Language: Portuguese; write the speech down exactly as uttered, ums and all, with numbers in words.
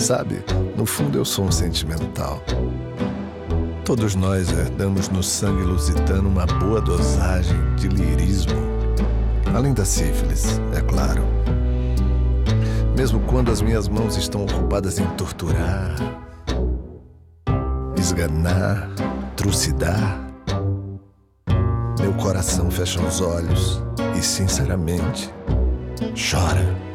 Sabe, no fundo eu sou um sentimental. Todos nós herdamos no sangue lusitano uma boa dosagem de lirismo. Além da sífilis, é claro. Mesmo quando as minhas mãos estão ocupadas em torturar, esganar, trucidar, meu coração fecha os olhos e, sinceramente, chora.